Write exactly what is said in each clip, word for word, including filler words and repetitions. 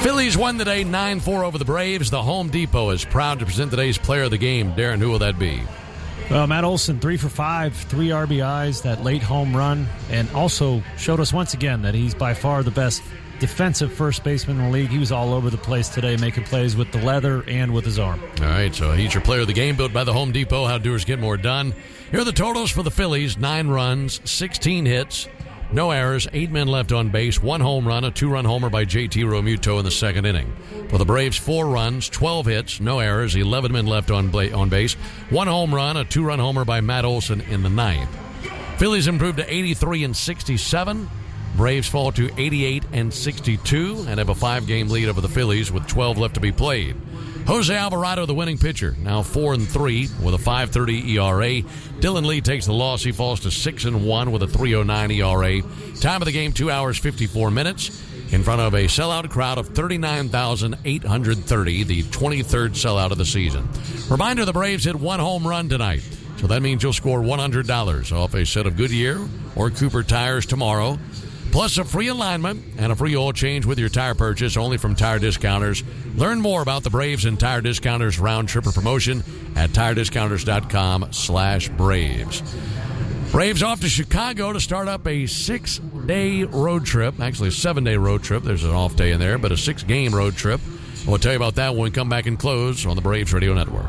Phillies won today nine four over the Braves. The Home Depot is proud to present today's player of the game. Darren, who will that be? Well, Matt Olson, three for five, three R B Is, that late home run, and also showed us once again that he's by far the best defensive first baseman in the league. He was all over the place today, making plays with the leather and with his arm. All right, so he's your player of the game, built by the Home Depot. How doers get more done. Here are the totals for the Phillies. Nine runs, sixteen hits, no errors, eight men left on base, one home run, a two-run homer by J T Realmuto in the second inning. For the Braves, four runs, twelve hits, no errors, eleven men left on, bla- on base, one home run, a two-run homer by Matt Olson in the ninth. Phillies improved to eighty-three and sixty-seven. Braves fall to eighty-eight and sixty-two and have a five-game lead over the Phillies with twelve left to be played. Jose Alvarado, the winning pitcher, now four and three with a five thirty E R A. Dylan Lee takes the loss. He falls to six and one with a three oh nine E R A. Time of the game, two hours, fifty-four minutes. In front of a sellout crowd of thirty-nine thousand eight hundred thirty, the twenty-third sellout of the season. Reminder, the Braves hit one home run tonight, so that means you'll score one hundred dollars off a set of Goodyear or Cooper tires tomorrow, plus a free alignment and a free oil change with your tire purchase, only from Tire Discounters. Learn more about the Braves and Tire Discounters round tripper promotion at tire discounters dot com slash Braves. Braves off to Chicago to start up a six-day road trip. Actually, a seven-day road trip. There's an off day in there, but a six-game road trip. We'll tell you about that when we come back and close on the Braves Radio Network.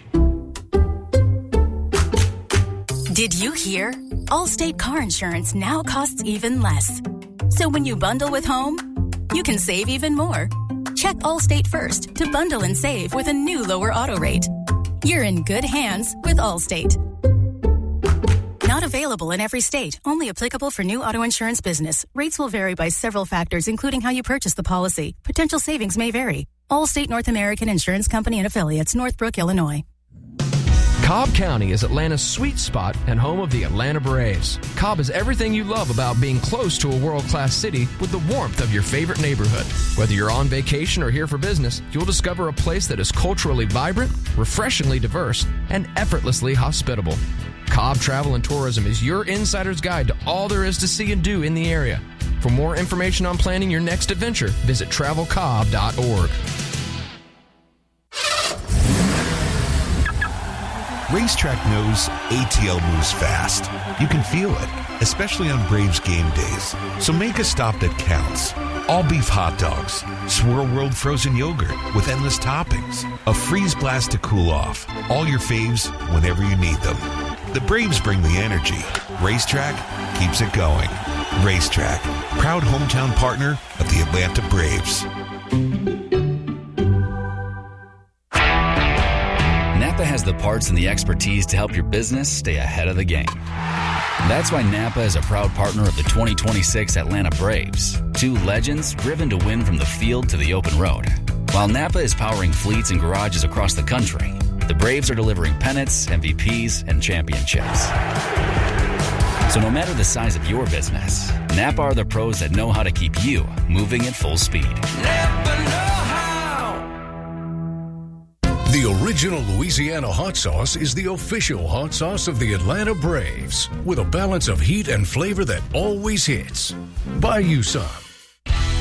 Did you hear? Allstate car insurance now costs even less. So when you bundle with home, you can save even more. Check Allstate first to bundle and save with a new lower auto rate. You're in good hands with Allstate. Not available in every state. Only applicable for new auto insurance business. Rates will vary by several factors, including how you purchase the policy. Potential savings may vary. Allstate North American Insurance Company and Affiliates, Northbrook, Illinois. Cobb County is Atlanta's sweet spot and home of the Atlanta Braves. Cobb is everything you love about being close to a world-class city with the warmth of your favorite neighborhood. Whether you're on vacation or here for business, you'll discover a place that is culturally vibrant, refreshingly diverse, and effortlessly hospitable. Cobb Travel and Tourism is your insider's guide to all there is to see and do in the area. For more information on planning your next adventure, visit travel cobb dot org. Racetrack knows A T L moves fast. You can feel it, especially on Braves game days. So make a stop that counts. All beef hot dogs, Swirl World frozen yogurt with endless toppings, a freeze blast to cool off. All your faves whenever you need them. The Braves bring the energy. Racetrack keeps it going. Racetrack, proud hometown partner of the Atlanta Braves. Napa has the parts and the expertise to help your business stay ahead of the game. That's why Napa is a proud partner of the twenty twenty-six Atlanta Braves, two legends driven to win from the field to the open road. While Napa is powering fleets and garages across the country, the Braves are delivering pennants, M V Ps, and championships. So no matter the size of your business, Napa are the pros that know how to keep you moving at full speed. Napa know how. The original Louisiana hot sauce is the official hot sauce of the Atlanta Braves, with a balance of heat and flavor that always hits. Buy you some